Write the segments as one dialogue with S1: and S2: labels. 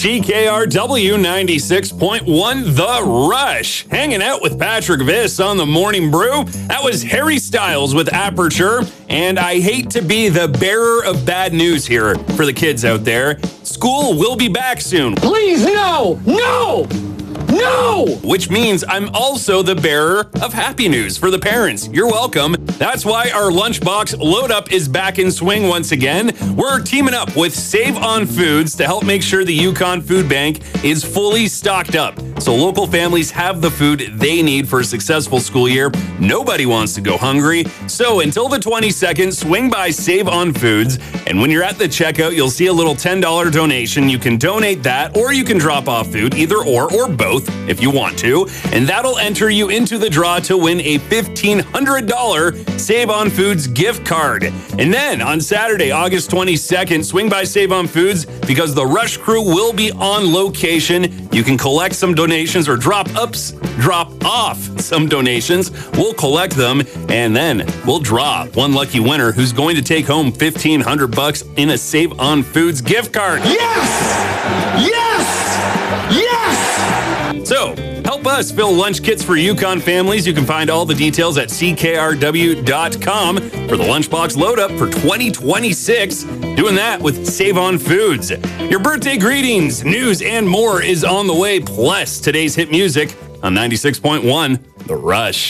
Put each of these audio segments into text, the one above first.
S1: CKRW 96.1 The Rush. Hanging out with Patrick Viss on the Morning Brew. That was Harry Styles with Aperture. And I hate to be the bearer of bad news here for the kids out there. School will be back soon.
S2: Please, no! No! No!
S1: Which means I'm also the bearer of happy news for the parents. You're welcome. That's why our Lunchbox Load Up is back in swing once again. We're teaming up with Save On Foods to help make sure the Yukon Food Bank is fully stocked up, so local families have the food they need for a successful school year. Nobody wants to go hungry. So until the 22nd, swing by Save On Foods, and when you're at the checkout, you'll see a little $10 donation. You can donate that, or you can drop off food, either or both if you want to, and that'll enter you into the draw to win a $1,500 Save On Foods gift card. And then on Saturday, August 22nd, swing by Save On Foods because the Rush crew will be on location. You can collect some donations or drop off some donations. We'll collect them, and then we'll draw one lucky winner who's going to take home $1,500 in a Save On Foods gift card.
S2: Yes! Yes! Yes!
S1: So, help us fill lunch kits for Yukon families. You can find all the details at ckrw.com for the Lunchbox Load Up for 2026. Doing that with Save On Foods. Your birthday greetings, news, and more is on the way. Plus, today's hit music on 96.1 The Rush.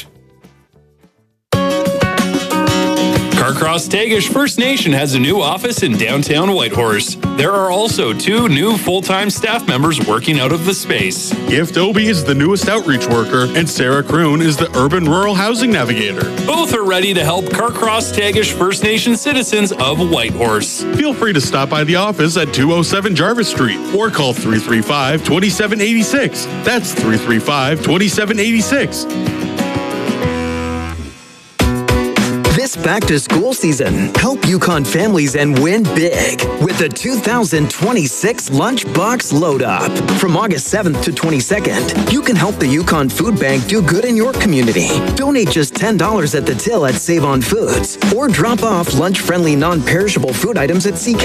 S1: Carcross Tagish First Nation has a new office in downtown Whitehorse. There are also 2 new full-time staff members working out of the space.
S3: Gift Obie is the newest outreach worker, and Sarah Kroon is the urban rural housing navigator.
S1: Both are ready to help Carcross Tagish First Nation citizens of Whitehorse.
S3: Feel free to stop by the office at 207 Jarvis Street or call 335-2786. That's 335-2786.
S4: This back-to-school season, help Yukon families and win big with the 2026 Lunchbox Load Up. From August 7th to 22nd, you can help the Yukon Food Bank do good in your community. Donate just $10 at the till at Save On Foods, or drop off lunch-friendly, non-perishable food items at CK.